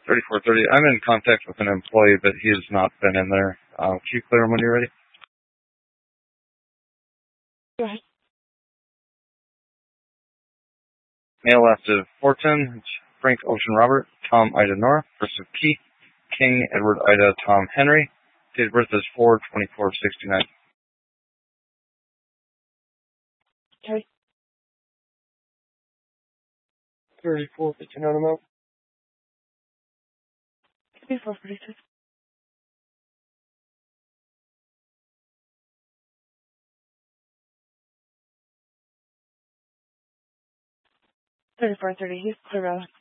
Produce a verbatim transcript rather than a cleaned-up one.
thirty-four thirty. I'm in contact with an employee, but he has not been in there. Uh, can you clear him when you're ready? Go ahead. Male active four ten, Frank Ocean Robert, Tom Ida Nora, first of Keith, King Edward Ida Tom Henry. Date of birth is four twenty-four sixty-nine. Okay. thirty-four fifty-nine amount. thirty-four forty-six. thirty-four thirty. He's clear out.